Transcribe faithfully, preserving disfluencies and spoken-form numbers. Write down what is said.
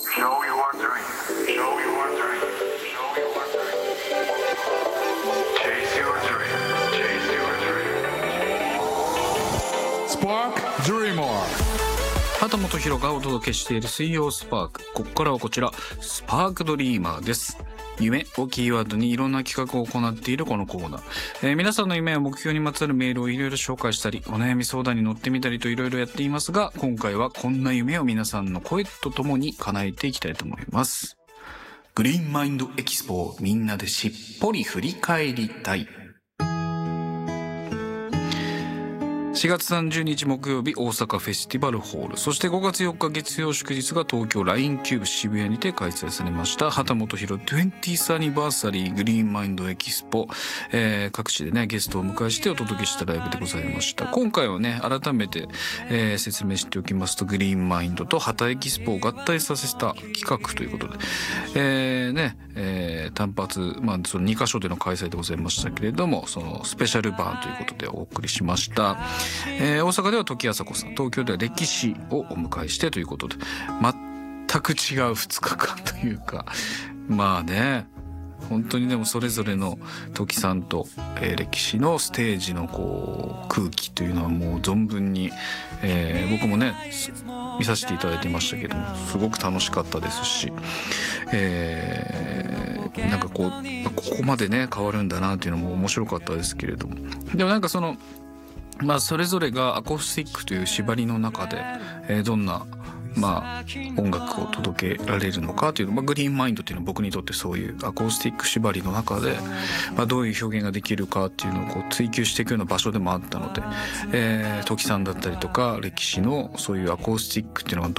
Show your dream. Show your dream. Show your dream. Chase your dream. Chase your dream. Spark Dreamer。 畑本博がお届けしている水曜スパーク。ここからはこちら、スパークドリーマーです。夢をキーワードにいろんな企画を行っているこのコーナー、えー、皆さんの夢や目標にまつわるメールをいろいろ紹介したり、お悩み相談に乗ってみたりといろいろやっていますが、今回はこんな夢を皆さんの声とともに叶えていきたいと思います。グリーンマインドエキスポをみんなでしっぽり振り返りたい。しがつさんじゅうにち木曜日、大阪フェスティバルホール、そしてごがつよっか月曜祝日が東京 ライン キューブ渋谷にて開催されました畑本博 にじゅうアニバーサリーグリーンマインドエキスポ、えー、各地でねゲストをお迎えしてお届けしたライブでございました。今回はね改めて、えー、説明しておきますと、グリーンマインドと畑エキスポを合体させた企画ということで、えー、ね、えー、単発、まあそのにカ所での開催でございましたけれども、そのスペシャルバーンということでお送りしました。えー、大阪では時あさこさん、東京では歴史をお迎えしてということで、全く違うふつかかんというか、まあね本当にでもそれぞれの時さんと、えー、歴史のステージのこう空気というのはもう存分に、えー、僕もね見させていただいてましたけども、すごく楽しかったですし、えー、なんかこうここまでね変わるんだなっていうのも面白かったですけれども、でもなんかそのまあそれぞれがアコースティックという縛りの中で、えー、どんなまあ音楽を届けられるのかというの、まあ、グリーンマインドっていうのは僕にとってそういうアコースティック縛りの中で、まあ、どういう表現ができるかっていうのをこう追求していくような場所でもあったので、えー、時さんだったりとか歴史のそういうアコースティックっていうのが